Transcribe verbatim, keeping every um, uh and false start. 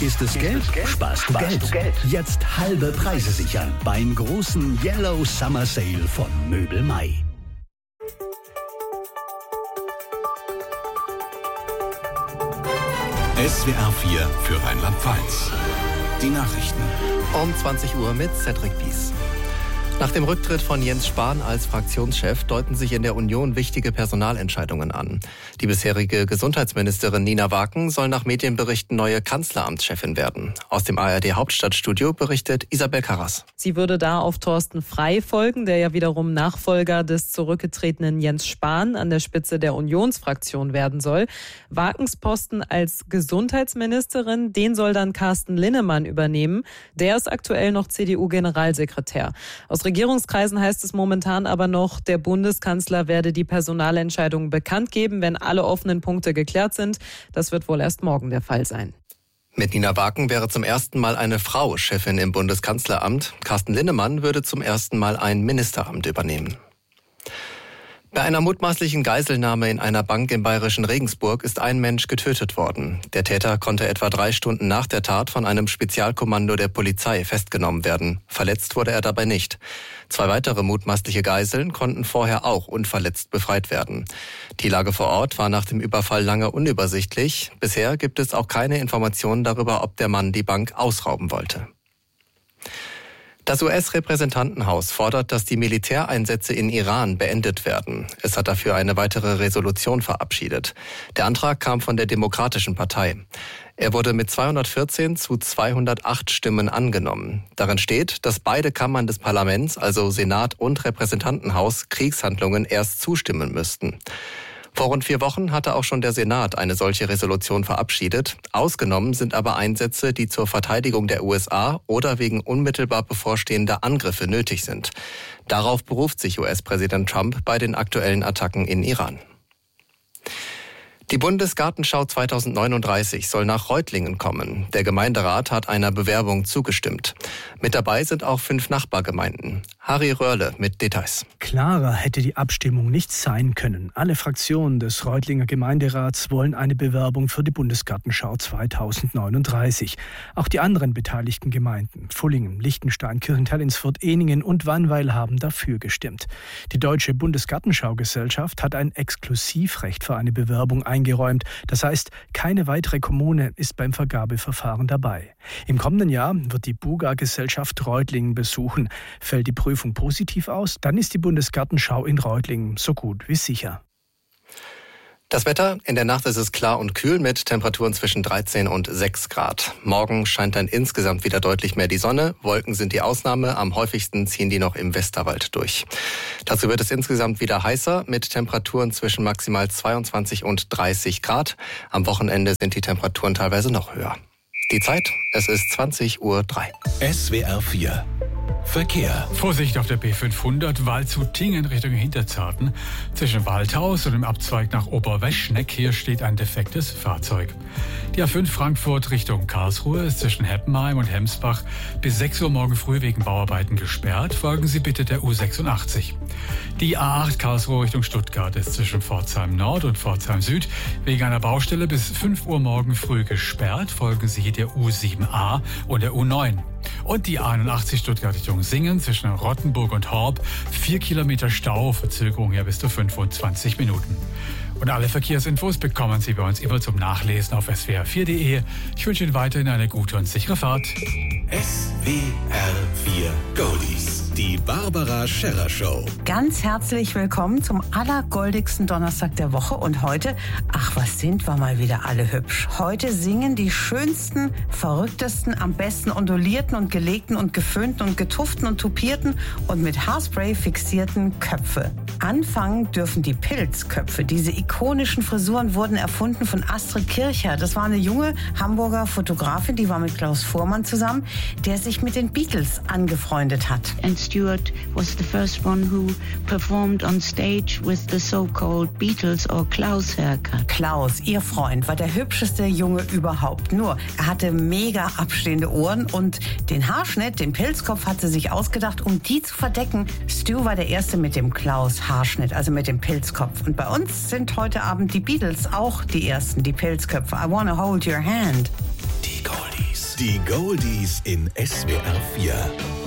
Ist es Geld? Sparst du Geld. Jetzt halbe Preise sichern beim großen Yellow Summer Sale von Möbel Mai. S W R vier für Rheinland-Pfalz. Die Nachrichten. Um zwanzig Uhr mit Cedric Pies. Nach dem Rücktritt von Jens Spahn als Fraktionschef deuten sich in der Union wichtige Personalentscheidungen an. Die bisherige Gesundheitsministerin Nina Waken soll nach Medienberichten neue Kanzleramtschefin werden. Aus dem A R D-Hauptstadtstudio berichtet Isabel Karras. Sie würde da auf Thorsten Frey folgen, der ja wiederum Nachfolger des zurückgetretenen Jens Spahn an der Spitze der Unionsfraktion werden soll. Wakens Posten als Gesundheitsministerin, den soll dann Carsten Linnemann übernehmen. Der ist aktuell noch C D U-Generalsekretär. Aus Regierungskreisen heißt es momentan aber noch, der Bundeskanzler werde die Personalentscheidungen bekannt geben, wenn alle offenen Punkte geklärt sind. Das wird wohl erst morgen der Fall sein. Mit Nina Waken wäre zum ersten Mal eine Frau Chefin im Bundeskanzleramt. Carsten Linnemann würde zum ersten Mal ein Ministeramt übernehmen. Bei einer mutmaßlichen Geiselnahme in einer Bank im bayerischen Regensburg ist ein Mensch getötet worden. Der Täter konnte etwa drei Stunden nach der Tat von einem Spezialkommando der Polizei festgenommen werden. Verletzt wurde er dabei nicht. Zwei weitere mutmaßliche Geiseln konnten vorher auch unverletzt befreit werden. Die Lage vor Ort war nach dem Überfall lange unübersichtlich. Bisher gibt es auch keine Informationen darüber, ob der Mann die Bank ausrauben wollte. Das U S-Repräsentantenhaus fordert, dass die Militäreinsätze in Iran beendet werden. Es hat dafür eine weitere Resolution verabschiedet. Der Antrag kam von der Demokratischen Partei. Er wurde mit zweihundertvierzehn zu zweihundertacht Stimmen angenommen. Darin steht, dass beide Kammern des Parlaments, also Senat und Repräsentantenhaus, Kriegshandlungen erst zustimmen müssten. Vor rund vier Wochen hatte auch schon der Senat eine solche Resolution verabschiedet. Ausgenommen sind aber Einsätze, die zur Verteidigung der U S A oder wegen unmittelbar bevorstehender Angriffe nötig sind. Darauf beruft sich U S-Präsident Trump bei den aktuellen Attacken in Iran. Die Bundesgartenschau zweitausendneununddreißig soll nach Reutlingen kommen. Der Gemeinderat hat einer Bewerbung zugestimmt. Mit dabei sind auch fünf Nachbargemeinden. Harry Röhrle mit Details. Klarer hätte die Abstimmung nicht sein können. Alle Fraktionen des Reutlinger Gemeinderats wollen eine Bewerbung für die Bundesgartenschau zweitausendneununddreißig. Auch die anderen beteiligten Gemeinden, Pfullingen, Liechtenstein, Kirchentell-Ins-Furt, Ehningen und Wannweil, haben dafür gestimmt. Die Deutsche Bundesgartenschaugesellschaft hat ein Exklusivrecht für eine Bewerbung eingeräumt. Das heißt, keine weitere Kommune ist beim Vergabeverfahren dabei. Im kommenden Jahr wird die Buga-Gesellschaft Reutlingen besuchen. Fällt die Prüfung positiv aus, dann ist die Bundesgartenschau in Reutlingen so gut wie sicher. Das Wetter: In der Nacht ist es klar und kühl mit Temperaturen zwischen dreizehn und sechs Grad. Morgen scheint dann insgesamt wieder deutlich mehr die Sonne. Wolken sind die Ausnahme. Am häufigsten ziehen die noch im Westerwald durch. Dazu wird es insgesamt wieder heißer mit Temperaturen zwischen maximal zweiundzwanzig und dreißig Grad. Am Wochenende sind die Temperaturen teilweise noch höher. Die Zeit: Es ist zwanzig Uhr drei. S W R vier Verkehr. Vorsicht auf der B fünfhundert, Waldshut-Tingen Richtung Hinterzarten. Zwischen Waldhaus und dem Abzweig nach Oberweschneck, hier steht ein defektes Fahrzeug. Die A fünf Frankfurt Richtung Karlsruhe ist zwischen Heppenheim und Hemsbach bis sechs Uhr morgen früh wegen Bauarbeiten gesperrt. Folgen Sie bitte der U sechsundachtzig. Die A acht Karlsruhe Richtung Stuttgart ist zwischen Pforzheim Nord und Pforzheim Süd wegen einer Baustelle bis fünf Uhr morgen früh gesperrt. Folgen Sie der U sieben A und der U neun. Und die A einundachtzig Stuttgart Richtung Singen zwischen Rottenburg und Horb. Vier Kilometer Stau, Verzögerung hier bis zu fünfundzwanzig Minuten. Und alle Verkehrsinfos bekommen Sie bei uns immer zum Nachlesen auf S W R vier punkt de. Ich wünsche Ihnen weiterhin eine gute und sichere Fahrt. S W R vier Goldies. Die Barbara Scherrer Show. Ganz herzlich willkommen zum allergoldigsten Donnerstag der Woche. Und heute, ach was sind wir mal wieder alle hübsch. Heute singen die schönsten, verrücktesten, am besten ondulierten und gelegten und geföhnten und getufften und tupierten und mit Haarspray fixierten Köpfe. Anfangen dürfen die Pilzköpfe. Diese ikonischen Frisuren wurden erfunden von Astrid Kircher. Das war eine junge Hamburger Fotografin, die war mit Klaus Voormann zusammen, der sich mit den Beatles angefreundet hat. And Stewart was the first one who performed on stage with the so-called Beatles or Klaus haircut. Klaus, ihr Freund, war der hübscheste Junge überhaupt. Nur, er hatte mega abstehende Ohren und den Haarschnitt, den Pilzkopf, hat sie sich ausgedacht, um die zu verdecken. Stu war der Erste mit dem Klaus-Haarschnitt, also mit dem Pilzkopf. Und bei uns sind heute Abend die Beatles auch die Ersten, die Pilzköpfe. I wanna hold your hand. Die Goldies. Die Goldies in S W R vier.